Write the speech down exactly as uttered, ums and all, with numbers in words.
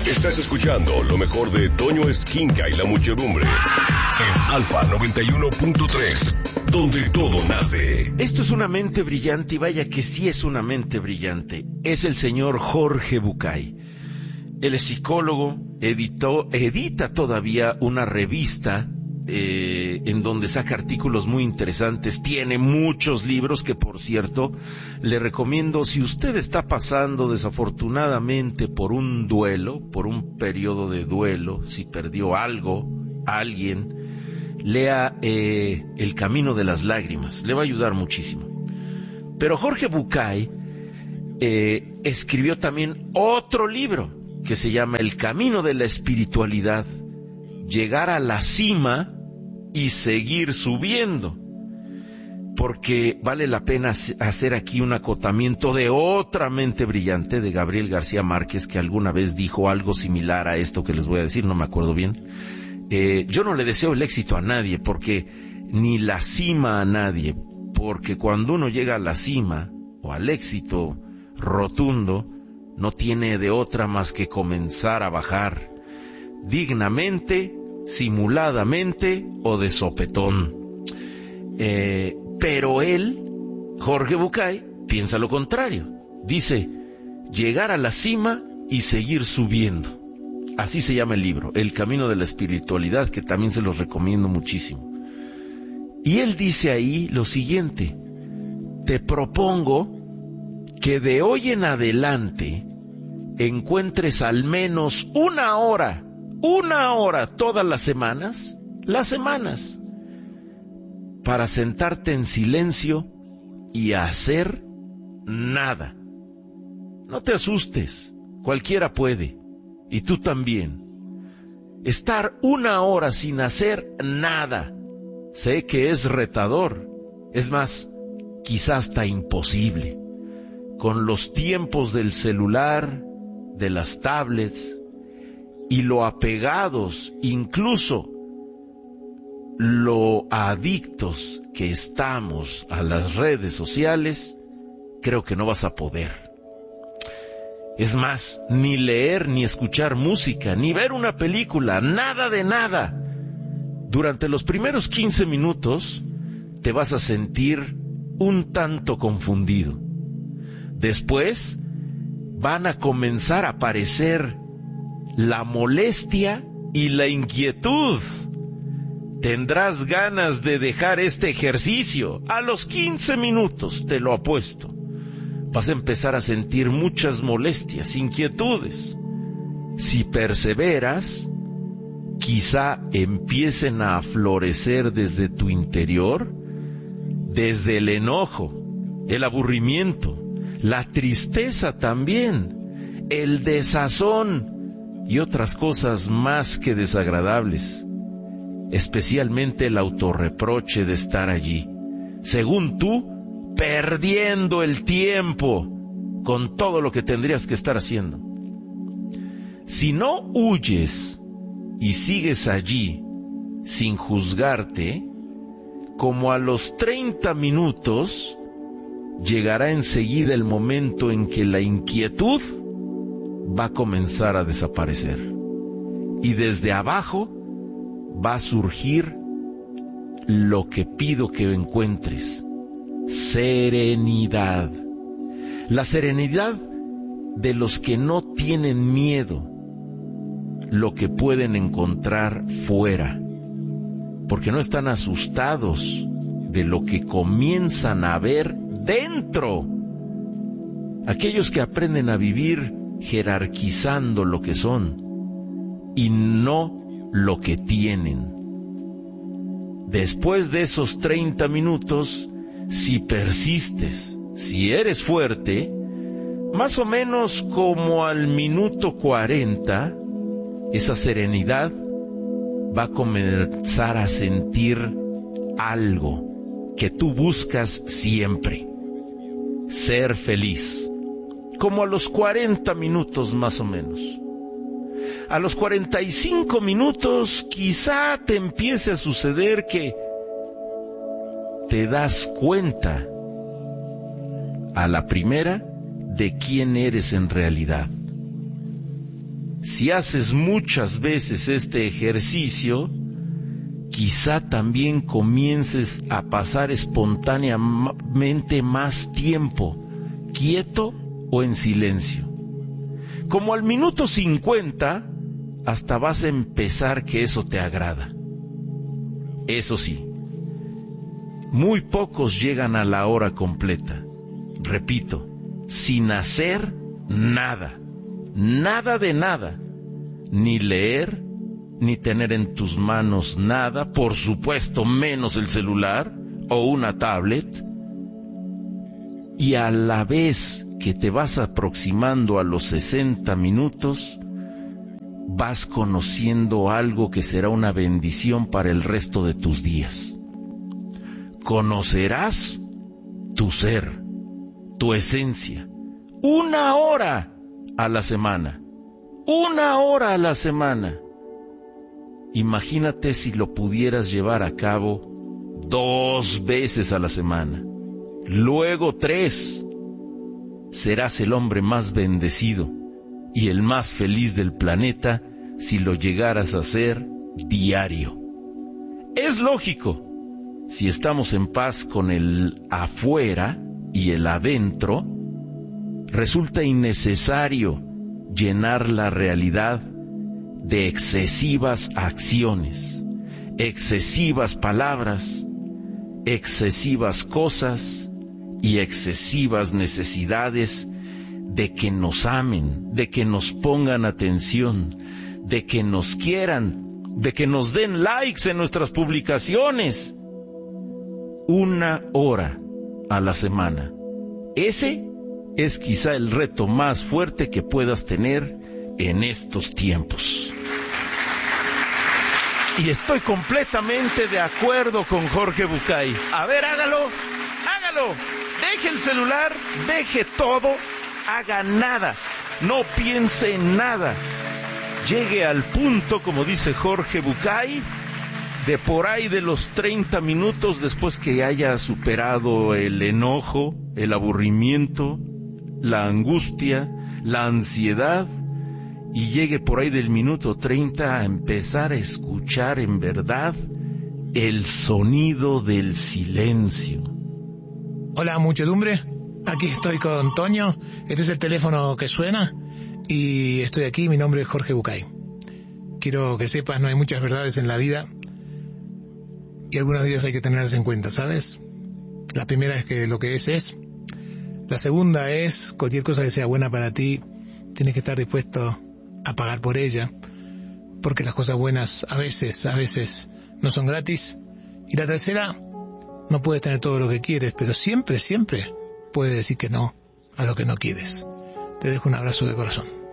Estás escuchando lo mejor de Toño Esquinca y la muchedumbre en Alfa noventa y uno punto tres, donde todo nace. Esto es una mente brillante, y vaya que sí es una mente brillante. Es el señor Jorge Bucay. Él es psicólogo, editó, edita todavía una revista eh, en donde saca artículos muy interesantes. Tiene muchos libros que, por cierto, le recomiendo. Si usted está pasando desafortunadamente por un duelo, por un periodo de duelo, si perdió algo, alguien, lea eh, El Camino de las Lágrimas. Le va a ayudar muchísimo. Pero Jorge Bucay eh, escribió también otro libro que se llama El Camino de la Espiritualidad, llegar a la cima y seguir subiendo, porque vale la pena hacer aquí un acotamiento de otra mente brillante, de Gabriel García Márquez, que alguna vez dijo algo similar a esto que les voy a decir, no me acuerdo bien. Eh, yo no le deseo el éxito a nadie, porque ni la cima a nadie, porque cuando uno llega a la cima o al éxito rotundo, no tiene de otra más que comenzar a bajar, dignamente, simuladamente o de sopetón. Eh, pero él, Jorge Bucay, piensa lo contrario. Dice, llegar a la cima y seguir subiendo. Así se llama el libro, El Camino de la Espiritualidad, que también se los recomiendo muchísimo. Y él dice ahí lo siguiente: te propongo que de hoy en adelante encuentres al menos una hora, una hora todas las semanas, las semanas, para sentarte en silencio y hacer nada. No te asustes, cualquiera puede, y tú también. Estar una hora sin hacer nada, sé que es retador, es más, quizás hasta imposible. Con los tiempos del celular, de las tablets, y lo apegados, incluso lo adictos que estamos a las redes sociales, creo que no vas a poder. Es más, ni leer, ni escuchar música, ni ver una película, nada de nada. Durante los primeros quince minutos te vas a sentir un tanto confundido. Después van a comenzar a aparecer la molestia y la inquietud. Tendrás ganas de dejar este ejercicio. A los quince minutos, te lo apuesto, vas a empezar a sentir muchas molestias, inquietudes. Si perseveras, quizá empiecen a florecer desde tu interior, desde el enojo, el aburrimiento, la tristeza también, el desazón y otras cosas más que desagradables, especialmente el autorreproche de estar allí, según tú, perdiendo el tiempo con todo lo que tendrías que estar haciendo. Si no huyes y sigues allí sin juzgarte, como a los treinta minutos, llegará enseguida el momento en que la inquietud va a comenzar a desaparecer. Y desde abajo va a surgir lo que pido que encuentres: serenidad. La serenidad de los que no tienen miedo lo que pueden encontrar fuera, porque no están asustados de lo que comienzan a ver dentro. Aquellos que aprenden a vivir jerarquizando lo que son y no lo que tienen. Después de esos treinta minutos, si persistes, si eres fuerte, más o menos como al minuto cuarenta, esa serenidad va a comenzar a sentir algo que tú buscas siempre: ser feliz. Como a los cuarenta minutos más o menos. A los cuarenta y cinco minutos quizá te empiece a suceder que te das cuenta a la primera de quién eres en realidad. si haces muchas veces este ejercicio, quizá también comiences a pasar espontáneamente más tiempo quieto o en silencio. Como al minuto cincuenta, hasta vas a empezar que eso te agrada. Eso sí, muy pocos llegan a la hora completa. Repito, sin hacer nada, nada de nada, ni leer, ni tener en tus manos nada, por supuesto menos el celular o una tablet, y a la vez que te vas aproximando a los sesenta minutos, vas conociendo algo que será una bendición para el resto de tus días. Conocerás tu ser, tu esencia, una hora a la semana, una hora a la semana. Imagínate si lo pudieras llevar a cabo dos veces a la semana, luego tres. Serás el hombre más bendecido y el más feliz del planeta si lo llegaras a hacer diario. Es lógico, si estamos en paz con el afuera y el adentro, resulta innecesario llenar la realidad de excesivas acciones, excesivas palabras, excesivas cosas y excesivas necesidades de que nos amen, de que nos pongan atención, de que nos quieran, de que nos den likes en nuestras publicaciones. Una hora a la semana. Ese es quizá el reto más fuerte que puedas tener en estos tiempos. Y estoy completamente de acuerdo con Jorge Bucay. A ver, hágalo, hágalo. Deje el celular, deje todo, haga nada. No piense en nada. Llegue al punto, como dice Jorge Bucay, de por ahí de los treinta minutos después que haya superado el enojo, el aburrimiento, la angustia, la ansiedad, y llegue por ahí del minuto treinta a empezar a escuchar en verdad el sonido del silencio. Hola, muchedumbre, aquí estoy con Toño, este es el teléfono que suena y estoy aquí, mi nombre es Jorge Bucay. Quiero que sepas, no hay muchas verdades en la vida y algunos días hay que tenerlas en cuenta, ¿sabes? La primera es que lo que es es. La segunda es, cualquier cosa que sea buena para ti, tienes que estar dispuesto a pagar por ella, porque las cosas buenas a veces, a veces no son gratis. Y la tercera, no puedes tener todo lo que quieres, pero siempre, siempre puedes decir que no a lo que no quieres. Te dejo un abrazo de corazón.